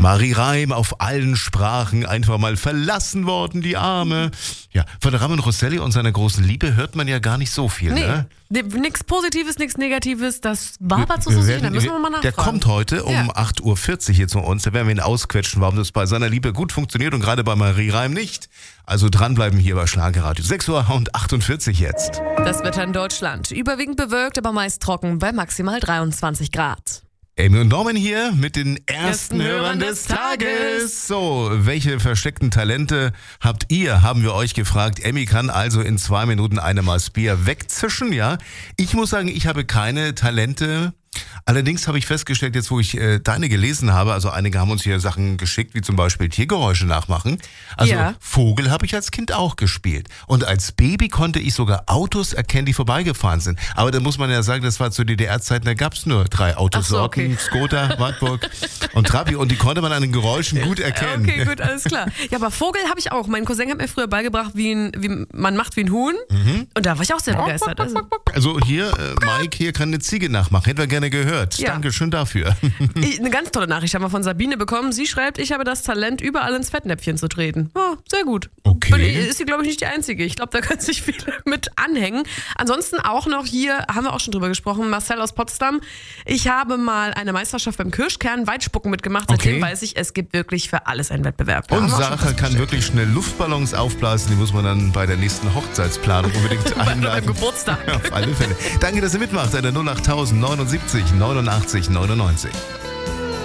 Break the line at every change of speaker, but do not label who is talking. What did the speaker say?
Marie Reim auf allen Sprachen einfach mal verlassen worden, die Arme. Ja, von Ramon Rosselli und seiner großen Liebe hört man ja gar nicht so viel, ne?
Nichts Positives, nichts Negatives, das war aber zu sicher, da müssen wir mal nachfragen.
Der kommt heute um 8.40 Uhr hier zu uns, da werden wir ihn ausquetschen, warum das bei seiner Liebe gut funktioniert und gerade bei Marie Reim nicht. Also dranbleiben hier bei Schlagerradio. 6.48 Uhr jetzt.
Das Wetter in Deutschland. Überwiegend bewölkt, aber meist trocken bei maximal 23 Grad.
Amy und Norman hier mit den ersten Hörern des Tages. So, welche versteckten Talente habt ihr, haben wir euch gefragt. Amy kann also in 2 Minuten eine Maß Bier wegzischen, ja. Ich muss sagen, ich habe keine Talente. Allerdings habe ich festgestellt, jetzt wo ich deine gelesen habe, also einige haben uns hier Sachen geschickt, wie zum Beispiel Tiergeräusche nachmachen. Also Vogel habe ich als Kind auch gespielt. Und als Baby konnte ich sogar Autos erkennen, die vorbeigefahren sind. Aber da muss man ja sagen, das war zu DDR-Zeiten, da gab es nur 3 Autosorten, Skoda, Wartburg und Trabi. Und die konnte man an den Geräuschen gut erkennen.
Okay, gut, alles klar. Ja, aber Vogel habe ich auch. Mein Cousin hat mir früher beigebracht, wie man macht wie ein Huhn. Und da war ich auch sehr begeistert.
Also hier, Mike hier kann eine Ziege nachmachen. Hätten wir gerne gehört.
Ja.
Dankeschön dafür.
Eine ganz tolle Nachricht haben wir von Sabine bekommen. Sie schreibt, ich habe das Talent, überall ins Fettnäpfchen zu treten. Oh, sehr gut.
Okay.
Ist sie, glaube ich, nicht die Einzige. Ich glaube, da können sich viele mit anhängen. Ansonsten auch noch hier, haben wir auch schon drüber gesprochen, Marcel aus Potsdam. Ich habe mal eine Meisterschaft beim Kirschkern-Weitspucken mitgemacht. Seitdem weiß ich, es gibt wirklich für alles einen Wettbewerb.
Und Sarah kann wirklich schnell Luftballons aufblasen. Die muss man dann bei der nächsten Hochzeitsplanung unbedingt einladen.
Beim Geburtstag.
Auf alle Fälle. Danke, dass ihr mitmacht. Eine 08000 79 89 99.